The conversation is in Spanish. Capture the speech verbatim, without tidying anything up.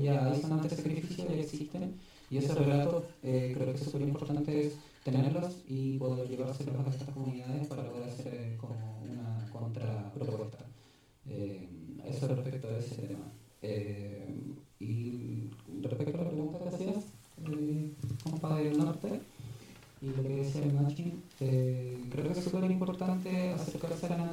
ya hay zonas de sacrificio, ya existen, y esos relatos eh, creo que es súper importante tenerlos y poder llevárselos a estas comunidades para poder hacer eh, como una contrapropuesta. Eh, eso respecto a ese tema. Eh, y respecto a la pregunta que hacías, eh, compa del norte, y lo que decía el Nachi, eh, creo que es súper importante acercarse a la